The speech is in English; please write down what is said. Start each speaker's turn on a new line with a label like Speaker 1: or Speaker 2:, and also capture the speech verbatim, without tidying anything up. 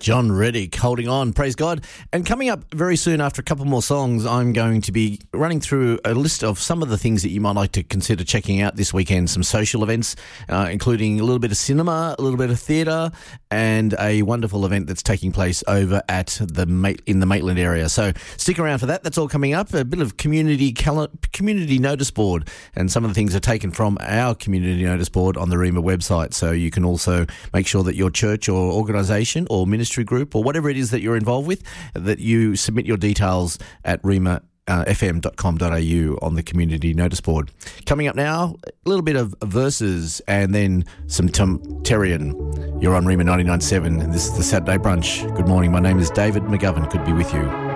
Speaker 1: John Reddick, holding on, praise God. And coming up very soon after a couple more songs, I'm going to be running through a list of some of the things that you might like to consider checking out this weekend. Some social events, uh, including a little bit of cinema, a little bit of theatre, and a wonderful event that's taking place over at the Mate, in the Maitland area. So stick around for that. That's all coming up. A bit of community cal- community notice board, and some of the things are taken from our community notice board on the Rhema website. So you can also make sure that your church or organisation or ministry group or whatever it is that you're involved with, that you submit your details at rhema f m dot com dot a u on the community notice board. Coming up now, a little bit of verses and then some Tom Terrian. You're on Rhema ninety-nine point seven and this is the Saturday Brunch. Good morning. My name is David McGovern. Good to be with you.